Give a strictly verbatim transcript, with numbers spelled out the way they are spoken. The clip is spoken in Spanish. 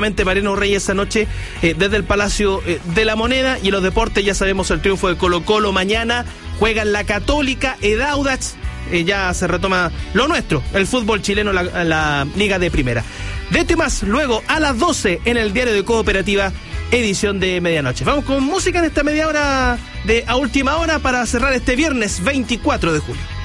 Mariano Reyes esa noche eh, desde el Palacio eh, de la Moneda. Y en los deportes ya sabemos el triunfo de Colo Colo mañana. Juegan la Católica, el Audax. Eh, ya se retoma lo nuestro, el fútbol chileno, la, la Liga de Primera. De esto y más, luego a las doce en el Diario de Cooperativa, edición de medianoche. Vamos con música en esta media hora de A Última Hora para cerrar este viernes veinticuatro de julio.